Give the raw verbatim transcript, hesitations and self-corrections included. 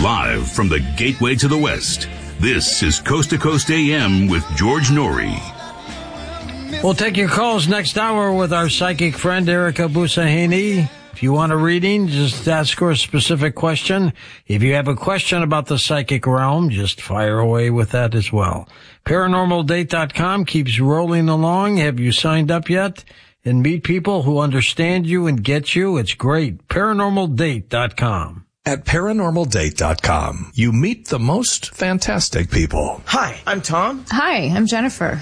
Live from the gateway to the West, this is Coast to Coast A M with George Norrie. We'll take your calls next hour with our psychic friend, Erica Busahini. If you want a reading, just ask her a specific question. If you have a question about the psychic realm, just fire away with that as well. Paranormal Date dot com keeps rolling along. Have you signed up yet? And meet people who understand you and get you. It's great. Paranormal Date dot com. At Paranormal Date dot com, you meet the most fantastic people. Hi, I'm Tom. Hi, I'm Jennifer.